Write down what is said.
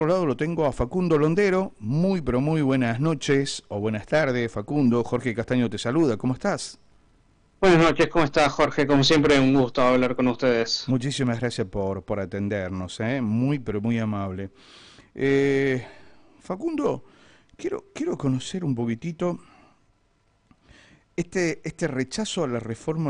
Por otro lado lo tengo a Facundo Londero. Muy, pero muy buenas noches o buenas tardes, Facundo. Jorge Castaño te saluda. ¿Cómo estás? Buenas noches, ¿cómo estás, Jorge? Como siempre, un gusto hablar con ustedes. Muchísimas gracias por atendernos, ¿eh? Muy, pero muy amable. Eh, Facundo, quiero conocer un poquitito este rechazo a la reforma